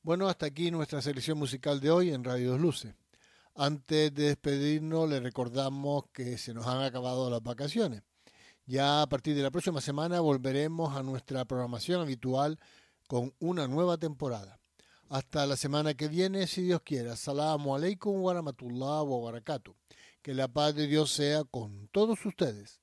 Bueno, hasta aquí nuestra selección musical de hoy en Radio Dos Luces. Antes de despedirnos, le recordamos que se nos han acabado las vacaciones. Ya a partir de la próxima semana volveremos a nuestra programación habitual con una nueva temporada. Hasta la semana que viene, si Dios quiere. Assalamu alaikum wa rahmatullah wa barakatuh. Que la paz de Dios sea con todos ustedes.